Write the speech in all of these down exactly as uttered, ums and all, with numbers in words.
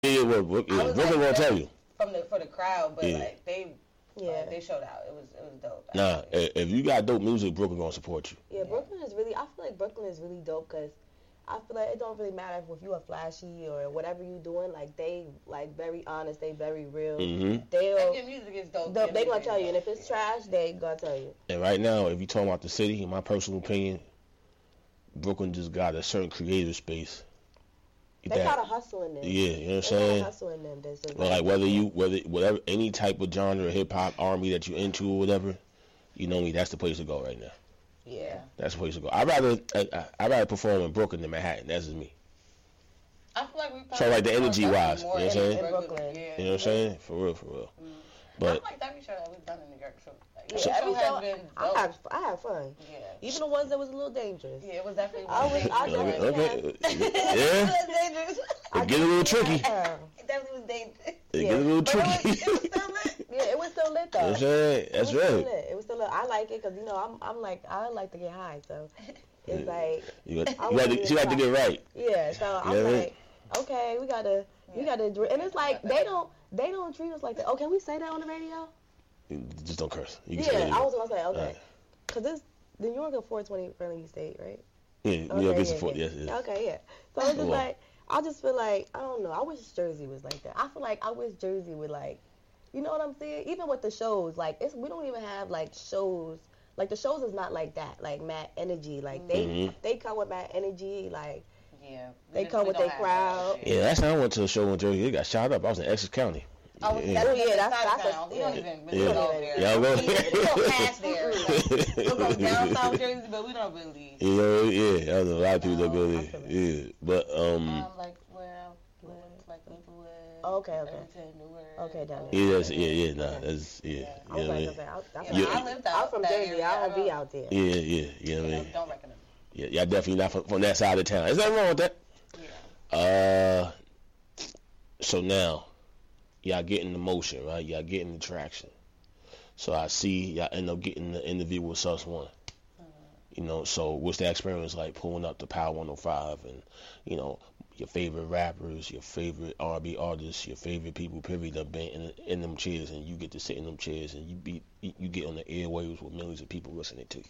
Yeah, well, Brook, yeah. Brooklyn like, gonna tell you from the for the crowd, but yeah. like they, yeah, like, they showed out. It was it was dope. Nah, if you got dope music, Brooklyn gonna support you. Yeah, Brooklyn is really. I feel like Brooklyn is really dope because I feel like it don't really matter if you are flashy or whatever you doing. Like they like very honest. They very real. Mm-hmm. They'll. Your music is dope. They, they gonna tell you, and if it's trash, they gonna tell you. And right now, if you talking about the city, in my personal opinion, Brooklyn just got a certain creative space. They that, got a hustle in them. Yeah, you know what I'm they saying? Got a hustle in them. That's well, like whether you whether whatever any type of genre, hip hop, R and B that you into or whatever, you know me. That's the place to go right now. Yeah. That's the place to go. I'd rather I, I'd rather perform in Brooklyn than Manhattan. That's just me. I feel like we so like the energy wise, you know what I'm saying? In Brooklyn. Yeah. You know what I'm saying? For real, for real. Mm. But I feel like every show that we've done in New York, so like, yeah, so every show, has been I dope. have I have fun. Yeah. Even the ones that was a little dangerous. Yeah, it was definitely. I was I okay, definitely okay. had, yeah. It was dangerous. It get a little tricky. Yeah. It definitely was dangerous. It Yeah. get a little But tricky. it was, it was still lit. Yeah, it was still lit though. You know what I'm saying? That's it was right. Still lit. It was still lit. I like it because you know I'm I'm like I like to get high, so it's Yeah. like You got, I you got wanna to, you got to get right. yeah. So I'm Yeah, like, okay, we gotta we Yeah. gotta do it. And it's like they don't they don't treat us like that. Oh, can we say that on the radio? Just don't curse. You can Yeah, say I was gonna say okay, Right. because this New York a four twenty friendly state, right? Yeah, Okay, New York is yeah, a foot. yeah. Yes, yes. Okay, yeah. So it's just Well. like I just feel like I don't know. I wish Jersey was like that. I feel like I wish Jersey would like, you know what I'm saying? Even with the shows, like it's we don't even have like shows. Like the shows is not like that. Like Mad Energy. Like they Mhm. they come with Mad Energy. Like Yeah. They we come we with don't their have crowd. that. Yeah, last time I went to a show in Jersey, it got shot up. I was in Essex County. Oh, yeah. that's, Oh, yeah, yeah, that's- that's, that's town. a- We don't yeah. even really Yeah. go there. Y'all go- we, we go past there. Like, we'll go down South Jersey, but we don't really. You know, yeah, I know a lot of people that go I there. feel it. Yeah, but um, Um, like where I live, like Maplewood. Okay, okay. Everton, Newark. Okay, down there. yeah, that's, yeah, yeah, nah, that's yeah, Yeah. you I know was what I like, mean? okay, I, that's Yeah, You- I lived out I'm from that Jersey. area. I don't be don't- out there. Yeah, yeah, you know what I mean? Don't, don't recommend. Yeah, y'all definitely not from, from that side of town. Is that wrong with that? Yeah. Uh, so now, y'all getting the motion, right? Y'all getting the traction. So I see y'all end up getting the interview with Sus One. You know, so what's the experience like pulling up to Power one oh five and, you know, your favorite rappers, your favorite R and B artists, your favorite people, period, that been in, in them chairs, and you get to sit in them chairs and you be you get on the airwaves with millions of people listening to you.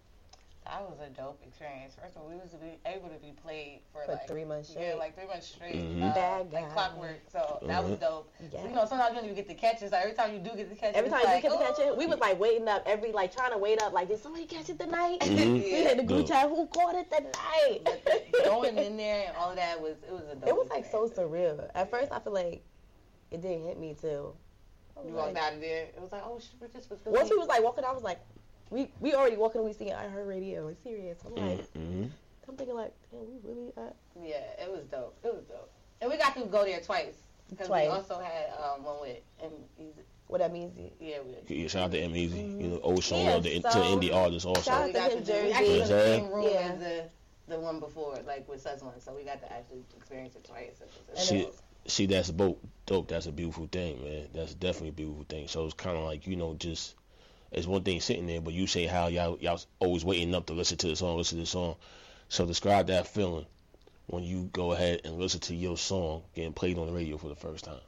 That was a dope experience. First of all, we was be able to be played for, For like three months Yeah, straight. like three months straight. Mhm. Uh, Bad like guy. clockwork. So that was Mhm. dope. Yeah. You know, sometimes you don't even get the catches. Like every time you do get the catches, Every time it's you like, get to catch it, "Ooh." we was like waiting up every like trying to wait up like did somebody catch it tonight? Mhm. We had the group Yeah. chat who caught it tonight. But the- going in there and all of that was it was a dope. It was like so experience. surreal. At first I feel like it didn't hit me too. I was You walked like- out of there. It was like, oh, shit, we're just was Once we was like walking, I was like, we we already walking. We seeing I heard radio. It's serious. I'm like, Mm-hmm. I'm thinking like, damn, we really at Yeah, it was dope. It was dope. And we got to go there twice. Because we Twice. also had um, one with, and he's, what that means. yeah, we Yeah, shout out to M Easy, you know, old song Yeah, of the, so- to indie artists also. Shout out we to got him, to do, we Jersey. actually was in the Yeah. same room Yeah. as the, the one before, like with Sus One. So we got to actually experience it twice. It was- it was See, dope. see, that's dope. Dope. That's a beautiful thing, man. That's definitely a beautiful thing. So it's kind of like, you know, just it's one thing sitting there, but you say how y'all y'all always waiting up to listen to the song, listen to the song. So describe that feeling when you go ahead and listen to your song getting played on the radio for the first time.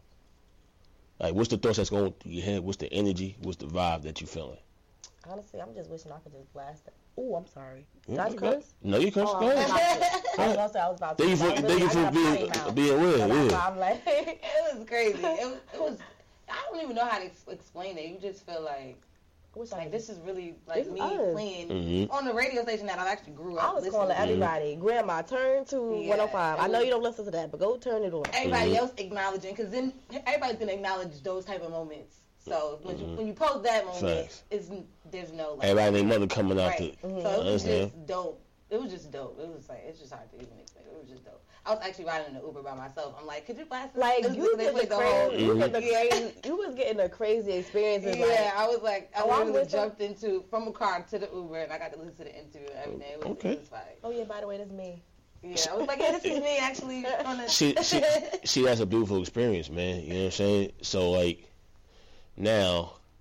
Like, what's the thoughts that's going through your head? What's the energy? What's the vibe that you feeling? Honestly, I'm just wishing I could just blast it. Oh, I'm sorry. Did Yeah, I okay. curse? No, you curse. Oh, Go I was ahead. about to. I was gonna say I was about to. Thank you for, but I thank you really- I for got a being potty mouth. being real. So that's why Yeah. I'm like, It was crazy. It was, it was, I don't even know how to ex- explain it. You just feel like, I wish I like could this is really like This me is. playing Mhm. on the radio station that I actually grew up I was listening calling to. everybody, Grandma, turn to Yeah, one oh five. it I know was- you don't listen to that, but go turn it on. Everybody Mhm. else acknowledging, because then everybody's gonna acknowledge those type of moments. So when you Mhm. when you post that moment, Facts. it's there's no like. Everybody and their mother coming out Right. to. Mhm. So it was understand. just dope. It was just dope. It was like it's just hard to even explain. It was just dope. I was actually riding in the Uber by myself. I'm like, could you blast this? Like It was- you they get the played whole. crazy, you get the Yeah. crazy, you was getting the crazy experiences. Yeah, Like, I was like, I Oh, I'm literally with them. jumped into from a car to the Uber, and I got to listen to the interview and everything. It was, Okay. it was fine. oh yeah, by the way, that's me. Yeah, I was like, yeah, this is me actually. On the See, see, see, that's a beautiful experience, man. You know what I'm saying? So, like, now,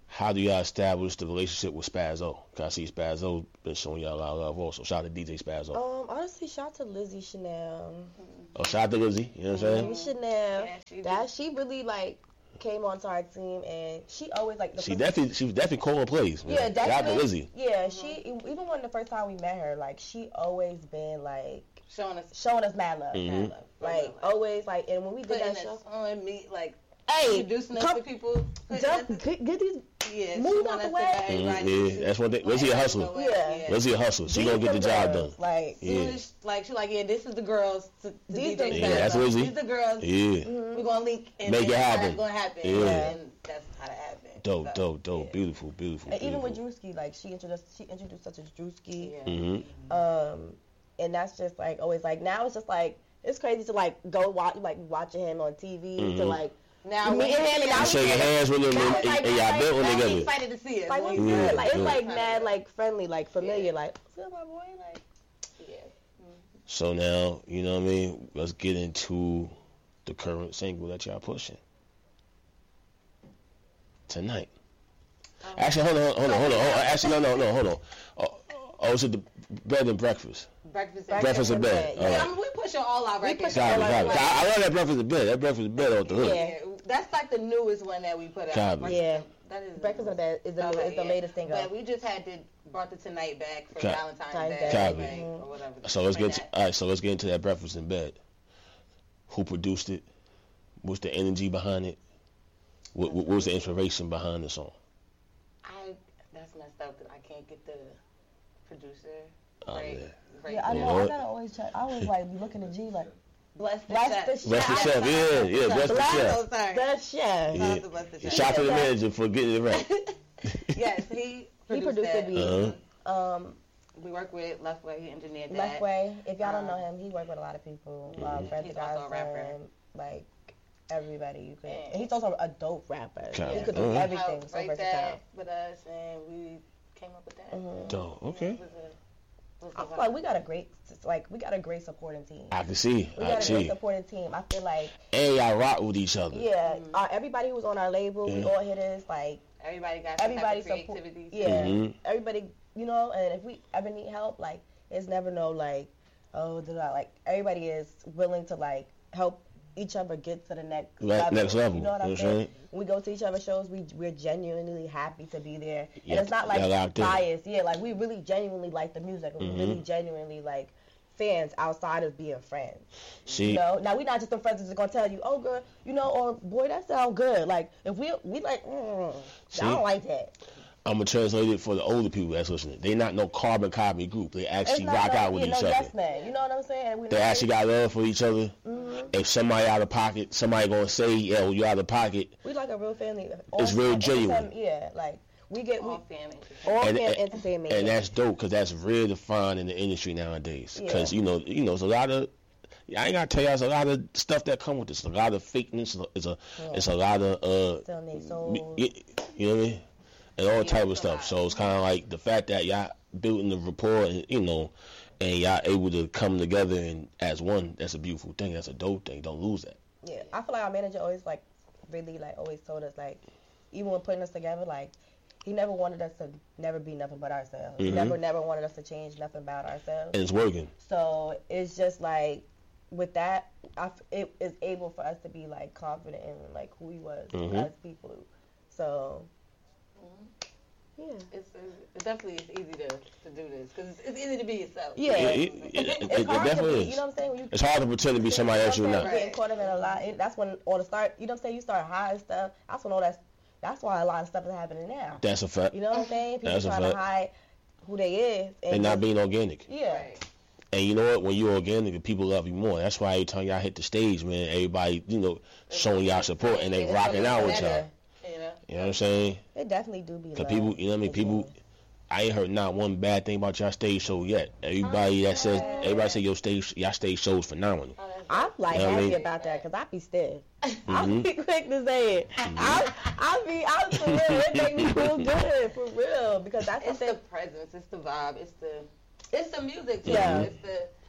how do y'all establish the relationship with Spazzo? Cause I see Spazzo been showing y'all a lot of love also. Shout out to D J Spazzo. Um, honestly, shout out to Lizzie Chanel. Oh, shout out to Lizzie. You know what I'm saying? Lizzie Chanel. Yeah, she that she really like came onto our team, and she always like the She first- definitely, she was definitely calling plays. Man. Yeah, Shout out to definitely. Lizzie. Yeah, she even when the first time we met her, like she always been like showing us, showing us mad love, Mhm. mad love. Like always, like and when we did putting that show, us on me, like hey, introducing us come- to people. putting jump, us- get, get these. Yeah, move she out want the us way. to let everybody Mhm, see- yeah, that's what they- Lizzie a let hustler. everybody know, Yeah. Lizzie a hustle. She these gonna get the them job girls, done. Like Soon Yeah. as, like she like, yeah, this is the girls. To, to These D J the- Yeah, Spazzo. that's Lizzie. These the girls. Yeah. mhm. We're gonna link and Make it then how happen. that's gonna happen. Yeah. And that's how that happened. Dope, So, dope, dope. yeah. Beautiful, beautiful. and even with beautiful. Drewski, like she introduced she introduced us to Drewski. Yeah. Mm-hmm. Um, and that's just like always like now it's just like it's crazy to like go watch like watching him on T V to Mhm. like Now Me we and him and I You was shake your hands with them Now and, it's like- and, and y'all now built it's one like- we together. excited to see us. like We- we Yeah, good. Like it's yeah. like mad like friendly like familiar Yeah. like what's up my boy like Yeah. So now, you know what I mean? Let's get into the current single that y'all pushing tonight. Um, Actually, hold on, hold on, hold on. Hold on. Actually, no, no, no, hold on. Oh, oh is it the Bed and Breakfast? breakfast. Breakfast in bed. Yeah. All Yeah, right. I mean, we pushing all our We records. pushing Copy, all copy. like- I, I love that Breakfast in Bed. That Breakfast in Bed off the hook. Yeah. Yeah, that's like the newest one that we put out. Copy. Breakfast Yeah. in- That is Breakfast in the Bed is the Okay, is the yeah. latest thing But up. we just had to brought the Tonight back for Copy. Valentine's Valentine's Day, Copy. like, Mhm. or whatever. So let's Like get to, that. all right. So let's get into that Breakfast in Bed. Who produced it? What's the energy behind it? What, what was the inspiration behind the song? I that's messed up because I can't get the producer. Oh, Right. man. Right. Yeah, I You know. know I what? gotta always check. I always like be looking at G like Bless the Bless chef. the chef. Bless the chef. Yeah, yeah. Bless the Bless- chef. Oh, sorry. the chef. Yeah. Shout out to Bless the chef. Shout out to the Yeah. manager for getting it right. Yes, he He produced, produced that. the beat. Uh-huh. Um, We work with Leftway. He engineered that. Leftway. If y'all don't know Um, him, he worked with a lot of people. Mhm. Um, Fred the He's also a rapper. Godson, like everybody you could. Yeah. And he's also a dope rapper. Okay. He could do Mhm. everything. Helped So write versatile. that with us, and we came up with that. Mhm. Dope. Yeah, Okay. it was a- it was I a feel like we got a great, like we got a great supporting team. I can see. We I got a great see. supporting team. I feel like, And y'all rock with each other. yeah, Mhm. uh, everybody who was on our label, we Yeah. all hitters. Like Everybody got some everybody type of support. creativity. Yeah, Mhm. everybody, you know. And if we ever need help, like it's never no like, oh, da, da, like everybody is willing to like help each other get to the next Right, level. next level. You know what I'm You know what I'm saying? saying? When we go to each other's shows, we we're genuinely happy to be there, Yeah, and it's not like y'all locked in. biased. Yeah, like we really genuinely like the music. We Mhm. really genuinely like fans outside of being friends. See, You know, now we're not just the friends that's gonna tell you, oh girl, you know, or boy, that sound good. Like if we we like, mm, See? I don't like that. I'm gonna translate it for the older people that's listening. They not no carbon copy group. They actually It's not rock no, out with yeah, each no other. yes man. You know what I'm saying? We They not- actually got love for each other. Mhm. If somebody out of pocket, somebody gonna say, "Yo, you out of pocket." We like a real family. It's real All- genuine. Yeah, like we get we All family. all And- fan and- entertainment. And yeah. that's dope because that's rare to find in the industry nowadays. Yeah. Because you know, you know, it's a lot of. I ain't gotta tell you, there's a lot of stuff that come with this. A lot of fakeness. It's a, Yeah. it's a lot of uh, Still need me- souls. you, you know what I mean, and all Yeah, type of it's a stuff. lot. So it's kind of like the fact that y'all building the rapport, and you know, and y'all able to come together and as one. That's a beautiful thing. That's a dope thing. Don't lose that. Yeah, I feel like our manager always like really like always told us like even when putting us together like he never wanted us to never be nothing but ourselves. He Mhm. never never wanted us to change nothing about ourselves. And it's working. So it's just like with that, I f it is able for us to be like confident in like who he was Mhm. as people. So yeah, It's, it definitely is easy to, to do this because it's, it's easy to be yourself. Yeah. It, it, it, it's it, it hard to definitely be. is. You know what I'm saying? When you It's hard to pretend to be somebody else you're you know not. what I'm saying? Getting caught up in a lot. It, that's when all the start. You know what I'm saying? You start hiding stuff. That's when all that's. That's why a lot of stuff is happening now. That's a fact. You know what I'm saying? People That's a trying to fact. hide who they is and, And not just- being organic. yeah. Right. And you know what? When you're organic, the people love you more. That's why every time y'all hit the stage, man, everybody, you know, showing y'all support and they It's rocking something out with better. y'all. You know? You know what I'm saying? It definitely do be. Cause love. people, you know what I mean? It's People, love. I ain't heard not one bad thing about y'all stage show yet. Everybody that says, everybody say your stage, y'all stage show is phenomenal. Oh, that's I'm like You know what I happy mean? about that because I be stiff. I'll Mhm. be quick to say it. I I be I for real. It make me feel good for real because that's It's something. the presence, it's the vibe, it's the it's the music too. Yeah. It's the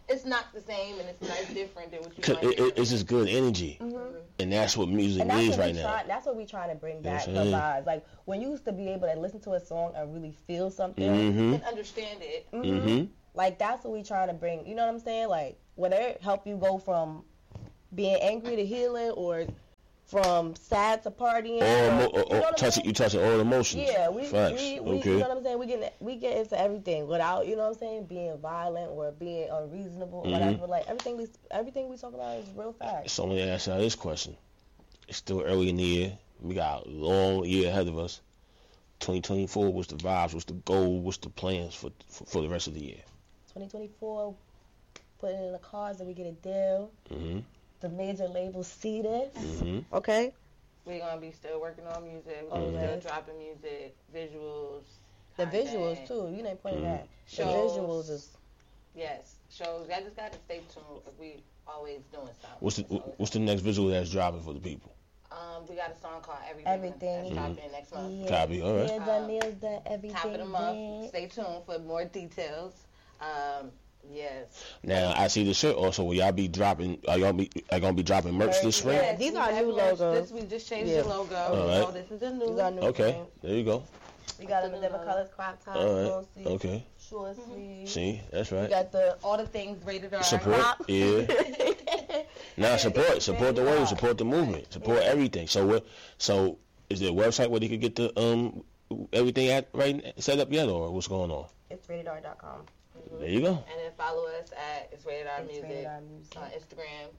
it's not the same and it's not different than what you 'Cause might it, hear. it, it's just good energy, Mm-hmm. and that's what music And that's is what right we now. try, that's what we trying to bring back, Yes, the it is. vibes. Like, when you used to be able to listen to a song and really feel something. Mm-hmm. And understand it. Mhm. Mm-hmm. Like, that's what we trying to bring. You know what I'm saying? Like, whether it help you go from being angry to healing, or from sad to partying. All or, emo- you or, know or what I'm touching, saying? you touching all emotions. Yeah, we, Facts. we, we Okay. you know what I'm saying? We get we get into everything without, you know what I'm saying, being violent or being unreasonable or Mhm. whatever. Like, everything we everything we talk about is real facts. So let me ask y'all this question. It's still early in the year. We got a long year ahead of us. twenty twenty-four, what's the vibes? What's the goal? What's the plans for for, for the rest of the year? twenty twenty-four, put it in the cards that we get a deal. Mm-hmm. The major labels see this. Mm-hmm. Okay. We're gonna be still working on music. Oh, We're yes. still dropping music, visuals. The content. visuals too. You ain't pointing Mhm. that. The Shows. visuals is Yes, shows. Y'all just gotta stay tuned because we always doing something. What's the That's all what's the next visual that's dropping for the people? Um, we got a song called Everything. Everything. That's dropping next month. yeah, Copy, all right. Yeah, done, nails done, everything. Top of the month. done. Stay tuned for more details. Um, yes. Now I see the shirt also. Will y'all be dropping? Are y'all be are gonna be dropping merch this spring? Yeah, these we are have new merch. logos. This, we just changed Yeah. the logo. All right. So this is a new. We got new Okay, things. there you go. We got them in different colors, crop tops, All right. long sleeves, Okay. short sleeves. See, that's We right. got the all the things rated R. Support. Yeah. Now support support the wave, support the movement, support everything. So what? So is there a website where they could get the um everything at right set up yet, or what's going on? It's rated R dot com. There you go. And then follow us at It's Rated R It's Music rated R music. on Instagram.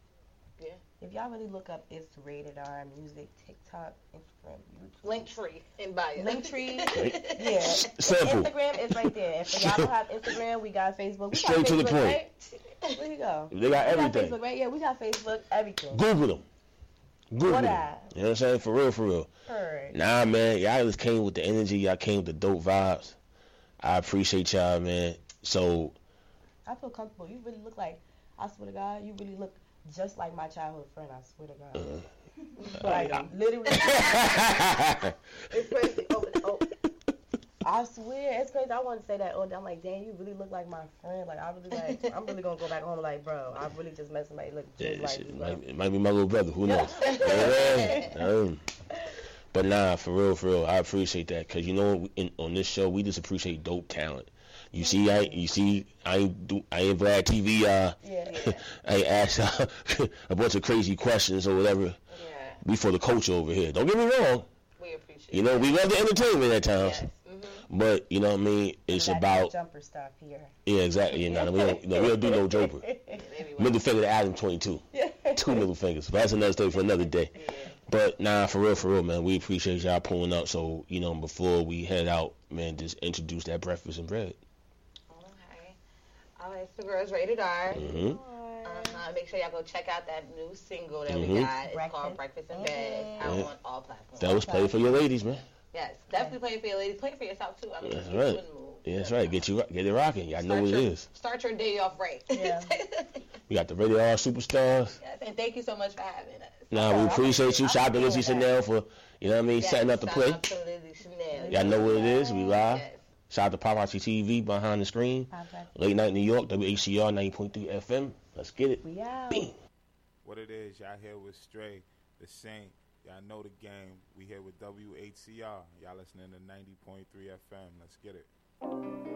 If y'all really look up It's Rated R Music, TikTok, Instagram, YouTube. Linktree in bio. Linktree. Right. Yeah. Simple. Instagram is right there. If y'all don't have Instagram, we got Facebook. We Straight got to the Facebook, point. Right? There you go. They got We got everything. Facebook, right? Yeah, we got Facebook, everything. Google them. Google What them. that? You know what I'm saying? For real, for real. Heard. Nah, man, y'all just came with the energy. Y'all came with the dope vibes. I appreciate y'all, man. So, I feel comfortable. You really look like, I swear to God, you really look just like my childhood friend, I swear to God. uh, Like, literally. It's crazy. Oh, oh. I swear, it's crazy. I want to say that. Oh, I'm like, damn, you really look like my friend. Like, I really like, I'm really gonna go back home. Like, bro, I really just met somebody look just yeah, like shit, you. it, Bro. might, it might be my little brother. Who knows? Yeah. Um, but nah, for real, for real, I appreciate that because you know, in, on this show, we just appreciate dope talent. You see, I you see, I ain't do, I ain't Vlad T V. Uh, Yeah. I ain't asked uh, a bunch of crazy questions or whatever. Yeah, We for the culture over here. Don't get me wrong. we appreciate You know, we love the entertainment at times. Yes. Mm-hmm. But you know what I mean? It's We got about jumper stuff here. yeah, exactly. You know, we don't, you know, we don't do no joker. Maybe one. Middle finger to Adam twenty-two. Two middle fingers. But that's another story for another day. Yeah. But nah, for real, for real, man. We appreciate y'all pulling up. So you know, before we head out, man, just introduce that breakfast and bread. Okay. All right, so girls rated R. Mm-hmm. Uh-huh. Make sure y'all go check out that new single that Mhm. we got. It's Breakfast. call Breakfast in Bed. Mhm. Out Yeah. on all platforms. That was play for your ladies, man. Yes, definitely play it for your ladies. Play it for yourself too. I mean, That's get you right. in the mood. Yeah, that's right. Get you get it rocking. Y'all know Start what your, it is. Start your day off right. Yeah. We got the Radio R Superstars. Yes, and thank you so much for having us. Nah, we I'm appreciate you. I'm Shout out to cool Lizzie with that. Chanel for, you know what I mean, Yes, setting up the shout play. out to Lizzie Chanel. Y'all know what it is. We live. Yes. Shout out to Paparazzi T V behind the screen. Late night New York, W H C R ninety point three F M. Let's get it. We out. Bing. What it is, y'all here with Stray, the Saint. Y'all know the game. We here with W H C R. Y'all listening to ninety point three F M. Let's get it.